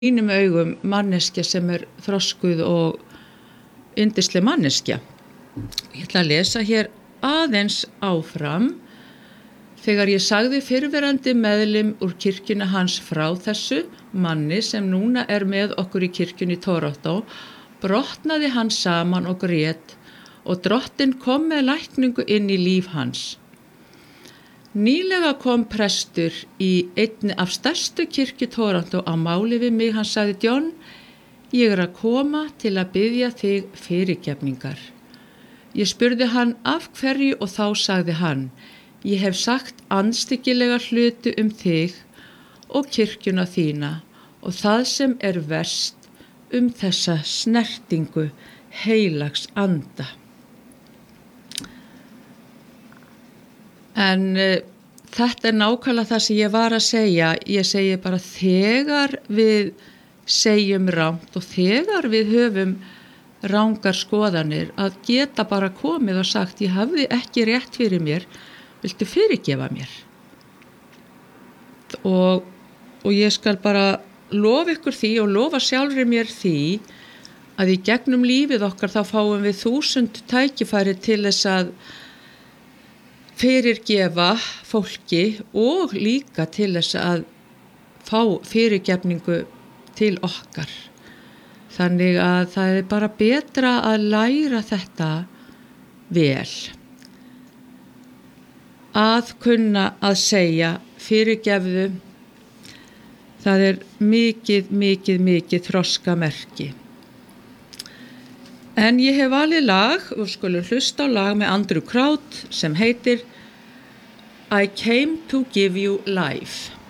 mínum augum manneskja sem þroskuð og yndisleg manneskja. Ég ætla að lesa hér aðeins áfram. Þegar ég sagði fyrrverandi meðlim úr kirkjunni hans frá þessu manni sem núna með okkur í kirkjunni í Toronto, brotnaði hann saman og grét og Drottinn kom með lækningu inn í líf hans. Nýlega kom prestur í einni af stærstu kirkju Toronto á máli við mig. Hann sagði: John, ég að koma til að biðja þig fyrirgefningar. Ég spurði hann af hverju og þá sagði hann: ég hef sagt andstyggilega hluti þig og kirkjuna þína og það sem verst þessa snertingu heilags anda. En þetta nákvæmlega það sem ég var að segja. Ég segi bara þegar við segjum rangt og þegar við höfum rangar skoðanir að geta bara komið og sagt: ég hafði ekki rétt fyrir mér, viltu fyrirgefa mér? Og ég skal bara lofa ykkur því og lofa sjálfri mér því að í gegnum lífið okkar þá fáum við 1000 tækifæri til þess að fyrirgefa fólki og líka til þess að fá fyrirgefningu til okkar. Þannig að það bara betra að læra þetta vel. Að kunna að segja fyrirgefðu, það mikið þroskamerki. En ég hef valið lag og skulum hlusta á lag með Andrew Kraut sem heitir I Came to Give You Life.